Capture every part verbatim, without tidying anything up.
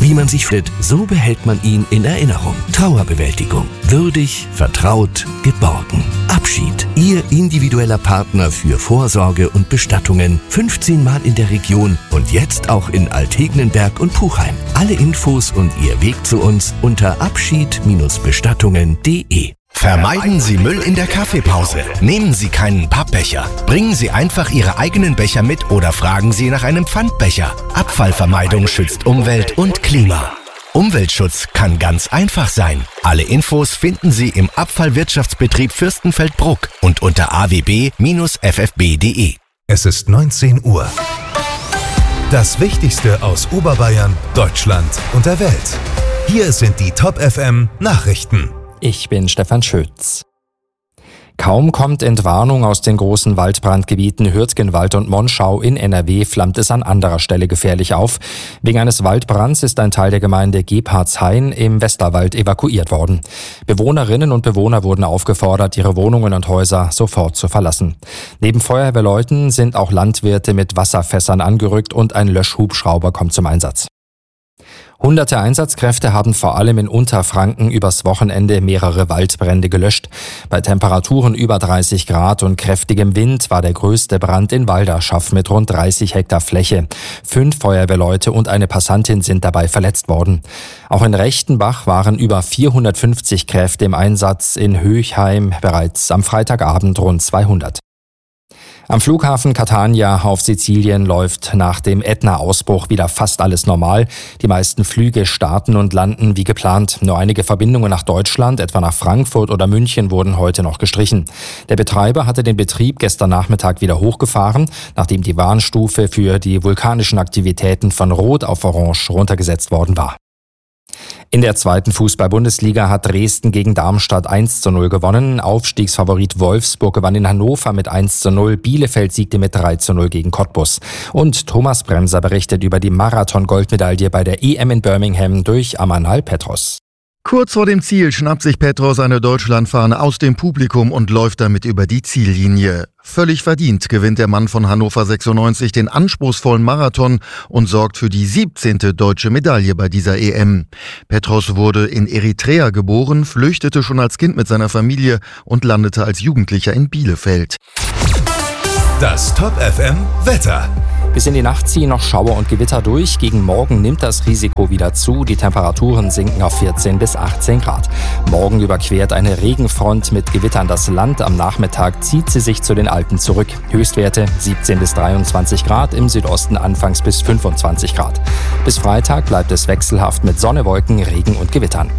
Wie man sich fühlt, so behält man ihn in Erinnerung. Trauerbewältigung. Würdig, vertraut, geborgen. Abschied. Ihr individueller Partner für Vorsorge und Bestattungen. fünfzehn Mal in der Region und jetzt auch in Altegnenberg und Puchheim. Alle Infos und Ihr Weg zu uns unter abschied Bestattungen punkt de. Vermeiden Sie Müll in der Kaffeepause. Nehmen Sie keinen Pappbecher. Bringen Sie einfach Ihre eigenen Becher mit oder fragen Sie nach einem Pfandbecher. Abfallvermeidung schützt Umwelt und Klima. Umweltschutz kann ganz einfach sein. Alle Infos finden Sie im Abfallwirtschaftsbetrieb Fürstenfeldbruck und unter a w b Bindestrich f f b punkt de. Es ist neunzehn Uhr. Das Wichtigste aus Oberbayern, Deutschland und der Welt. Hier sind die Top F M Nachrichten. Ich bin Stefan Schütz. Kaum kommt Entwarnung aus den großen Waldbrandgebieten Hürtgenwald und Monschau in N R W, flammt es an anderer Stelle gefährlich auf. Wegen eines Waldbrands ist ein Teil der Gemeinde Gebhardshain im Westerwald evakuiert worden. Bewohnerinnen und Bewohner wurden aufgefordert, ihre Wohnungen und Häuser sofort zu verlassen. Neben Feuerwehrleuten sind auch Landwirte mit Wasserfässern angerückt und ein Löschhubschrauber kommt zum Einsatz. Hunderte Einsatzkräfte haben vor allem in Unterfranken übers Wochenende mehrere Waldbrände gelöscht. Bei Temperaturen über dreißig Grad und kräftigem Wind war der größte Brand in Walderschaff mit rund dreißig Hektar Fläche. Fünf Feuerwehrleute und eine Passantin sind dabei verletzt worden. Auch in Rechtenbach waren über vierhundertfünfzig Kräfte im Einsatz, in Höchheim bereits am Freitagabend rund zweihundert. Am Flughafen Catania auf Sizilien läuft nach dem Ätna-Ausbruch wieder fast alles normal. Die meisten Flüge starten und landen wie geplant. Nur einige Verbindungen nach Deutschland, etwa nach Frankfurt oder München, wurden heute noch gestrichen. Der Betreiber hatte den Betrieb gestern Nachmittag wieder hochgefahren, nachdem die Warnstufe für die vulkanischen Aktivitäten von Rot auf Orange runtergesetzt worden war. In der zweiten Fußball-Bundesliga hat Dresden gegen Darmstadt eins zu null gewonnen. Aufstiegsfavorit Wolfsburg gewann in Hannover mit eins zu null. Bielefeld siegte mit drei zu null gegen Cottbus. Und Thomas Bremser berichtet über die Marathon-Goldmedaille bei der E M in Birmingham durch Amanal Petros. Kurz vor dem Ziel schnappt sich Petros eine Deutschlandfahne aus dem Publikum und läuft damit über die Ziellinie. Völlig verdient gewinnt der Mann von Hannover sechsundneunzig den anspruchsvollen Marathon und sorgt für die siebzehnte deutsche Medaille bei dieser E M. Petros wurde in Eritrea geboren, flüchtete schon als Kind mit seiner Familie und landete als Jugendlicher in Bielefeld. Das Top F M Wetter. Bis in die Nacht ziehen noch Schauer und Gewitter durch. Gegen Morgen nimmt das Risiko wieder zu. Die Temperaturen sinken auf vierzehn bis achtzehn Grad. Morgen überquert eine Regenfront mit Gewittern das Land. Am Nachmittag zieht sie sich zu den Alpen zurück. Höchstwerte siebzehn bis dreiundzwanzig Grad, im Südosten anfangs bis fünfundzwanzig Grad. Bis Freitag bleibt es wechselhaft mit Sonne, Wolken, Regen und Gewittern.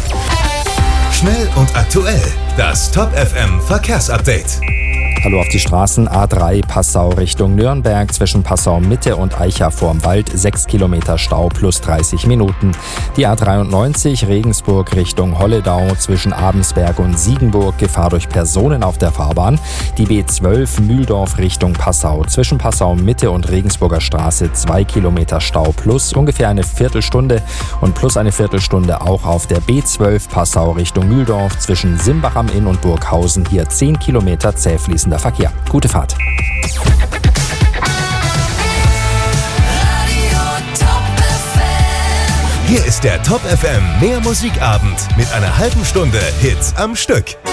Schnell und aktuell. Das Top F M Verkehrsupdate. Hallo auf die Straßen. A drei Passau Richtung Nürnberg, zwischen Passau Mitte und Eicha vorm Wald, sechs Kilometer Stau plus dreißig Minuten. Die A dreiundneunzig Regensburg Richtung Holledau, zwischen Abensberg und Siegenburg, Gefahr durch Personen auf der Fahrbahn. Die B zwölf Mühldorf Richtung Passau, zwischen Passau Mitte und Regensburger Straße, zwei Kilometer Stau plus ungefähr eine Viertelstunde und plus eine Viertelstunde auch auf der B zwölf Passau Richtung Mühldorf, zwischen Simbach am Inn und Burghausen, hier zehn Kilometer zäh fließender Verkehr. Gute Fahrt. Hier ist der Top F M Mehr Musikabend mit einer halben Stunde Hits am Stück.